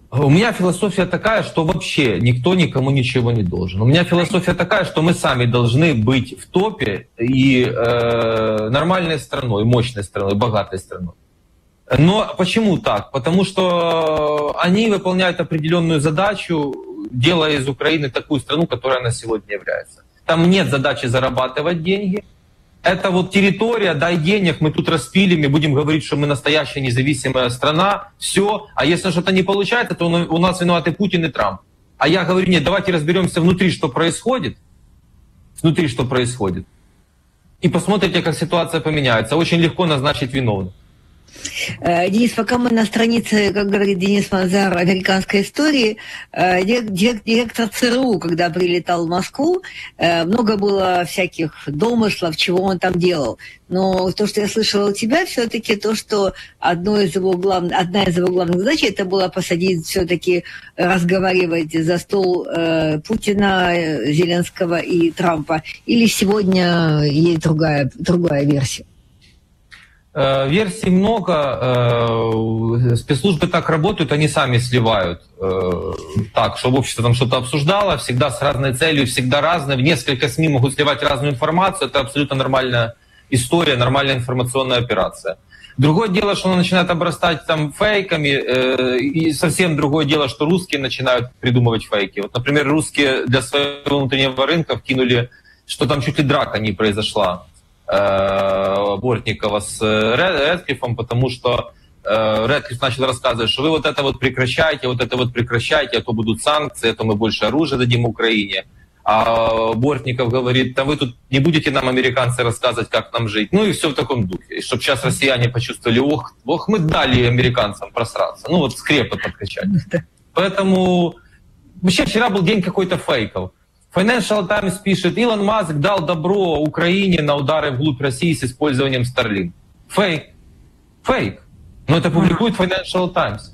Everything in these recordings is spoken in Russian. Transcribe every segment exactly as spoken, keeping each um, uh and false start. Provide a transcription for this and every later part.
У меня философия такая, что вообще никто никому ничего не должен. У меня философия такая, что мы сами должны быть в топе и э, нормальной страной, мощной страной, богатой страной. Но почему так? Потому что они выполняют определенную задачу, делая из Украины такую страну, которая она сегодня является. Там нет задачи зарабатывать деньги. Это вот территория, дай денег, мы тут распилим, и будем говорить, что мы настоящая независимая страна, все. А если что-то не получается, то у нас виноваты Путин и Трамп. А я говорю, нет, давайте разберемся внутри, что происходит, внутри, что происходит. И посмотрите, как ситуация поменяется. Очень легко назначить виновных. Денис, пока мы на странице, как говорит Денис Мазар, американской истории, директор ЦРУ, когда прилетал в Москву, много было всяких домыслов, чего он там делал. Но то, что я слышала у тебя, все-таки то, что одно из его глав... одна из его главных задач, это было посадить, все-таки разговаривать за стол э, Путина, Зеленского и Трампа. Или сегодня есть другая, другая версия? Версий много. Спецслужбы так работают, они сами сливают. Так, чтобы общество там что-то обсуждало, всегда с разной целью, всегда разной. В несколько СМИ могут сливать разную информацию. Это абсолютно нормальная история, нормальная информационная операция. Другое дело, что она начинает обрастать там фейками, и совсем другое дело, что русские начинают придумывать фейки. Вот, например, русские для своего внутреннего рынка вкинули, что там чуть ли драка не произошла Бортникова с Рэдклиффом, потому что Рэдклифф начал рассказывать, что вы вот это вот прекращайте, вот это вот прекращайте, а то будут санкции, а то мы больше оружия дадим Украине. А Бортников говорит, да вы тут не будете нам, американцы, рассказывать, как нам жить. Ну и все в таком духе. И чтобы сейчас россияне почувствовали, ох, ох, мы дали американцам просраться. Ну вот скрепы подкачать. Поэтому вообще вчера был день какой-то фейков. Financial Times пишет, Илон Маск дал добро Украине на удары вглубь России с использованием Starlink. Фейк. Фейк. Но это публикует Financial Times.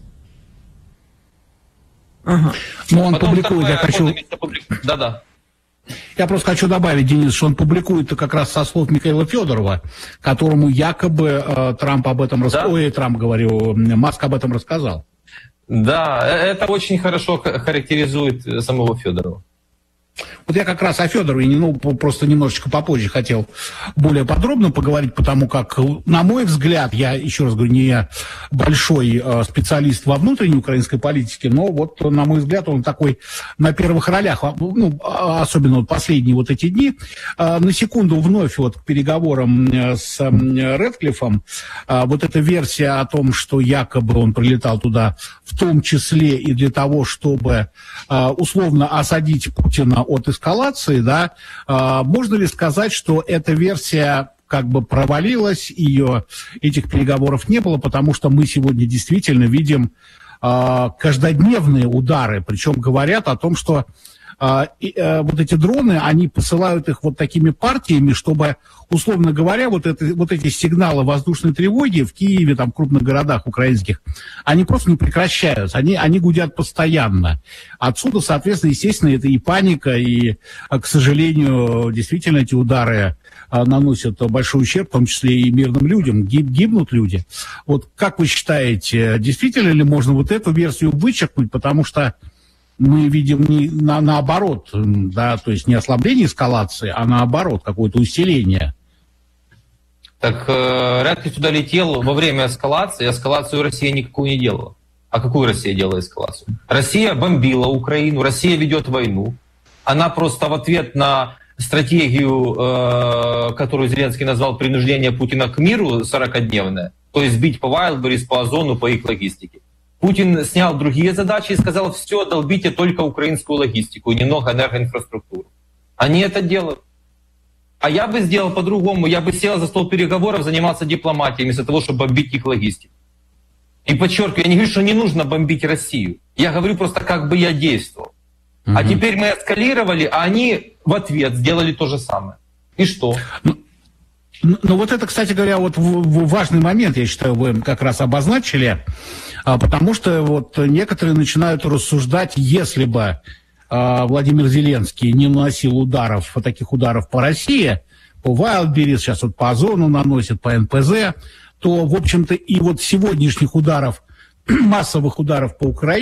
Ага. Но он Потом публикует, я хочу... Да-да. Я просто хочу добавить, Денис, что он публикует это как раз со слов Михаила Федорова, которому якобы э, Трамп об этом рассказал. Да? Ой, Трамп, говорю, Маск об этом рассказал. Да, это очень хорошо характеризует самого Федорова. Вот я как раз о Федорове, ну, просто немножечко попозже хотел более подробно поговорить, потому как, на мой взгляд, я, еще раз говорю, не я большой э, специалист во внутренней украинской политике, но вот, на мой взгляд, он такой на первых ролях, ну, особенно вот последние вот эти дни. Э, на секунду вновь вот к переговорам с э, Рэдклиффом, э, вот эта версия о том, что якобы он прилетал туда в том числе и для того, чтобы э, условно осадить Путина от эскалации, да, а, можно ли сказать, что эта версия как бы провалилась, ее, этих переговоров не было, потому что мы сегодня действительно видим а, каждодневные удары, причем говорят о том, что а, и, а, вот эти дроны, они посылают их вот такими партиями, чтобы, условно говоря, вот, это, вот эти сигналы воздушной тревоги в Киеве, там, в крупных городах украинских, они просто не прекращаются, они, они гудят постоянно. Отсюда, соответственно, естественно, это и паника, и, к сожалению, действительно эти удары наносят большой ущерб, в том числе и мирным людям, гиб, гибнут люди. Вот как вы считаете, действительно ли можно вот эту версию вычеркнуть, потому что мы видим не, на, наоборот, да, то есть не ослабление эскалации, а наоборот, какое-то усиление. Так э, Рэдклифф туда летел во время эскалации, эскалацию Россия никакую не делала. А какую Россия делала эскалацию? Россия бомбила Украину, Россия ведет войну. Она просто в ответ на стратегию, э, которую Зеленский назвал принуждение Путина к миру сорокадневное, то есть бить по Вайлдберрис, по Озону, по их логистике. Путин снял другие задачи и сказал, все, долбите только украинскую логистику и немного энергоинфраструктуру. Они это делают. А я бы сделал по-другому. Я бы сел за стол переговоров, занимался дипломатией, вместо того, чтобы бомбить их логистику. И подчеркиваю, я не говорю, что не нужно бомбить Россию. Я говорю просто, как бы я действовал. Угу. А теперь мы эскалировали, а они в ответ сделали то же самое. И что? Ну, ну вот это, кстати говоря, вот важный момент, я считаю, вы как раз обозначили, потому что вот некоторые начинают рассуждать, если бы Владимир Зеленский не наносил ударов, таких ударов по России, по Вайлдберрис, сейчас вот по Озону наносит, по эн пэ зэ, то, в общем-то, и вот сегодняшних ударов, массовых ударов по Украине,